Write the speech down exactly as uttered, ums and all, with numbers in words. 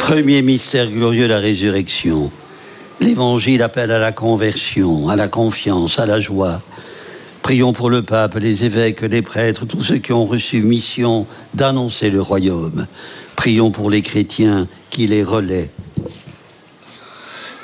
Premier mystère glorieux, la résurrection. L'Évangile appelle à la conversion, à la confiance, à la joie. Prions pour le pape, les évêques, les prêtres, tous ceux qui ont reçu mission d'annoncer le royaume. Prions pour les chrétiens qui les relaient